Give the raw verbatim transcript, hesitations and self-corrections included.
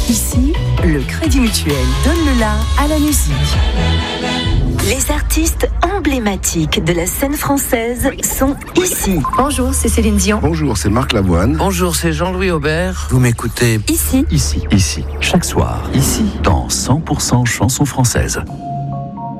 Ici, le Crédit Mutuel donne le la à la musique. Les artistes emblématiques de la scène française sont ici. Bonjour, c'est Céline Dion. Bonjour, c'est Marc Lavoine. Bonjour, c'est Jean-Louis Aubert. Vous m'écoutez Ici. Ici, ici, chaque soir, ici, dans cent pour cent chansons françaises.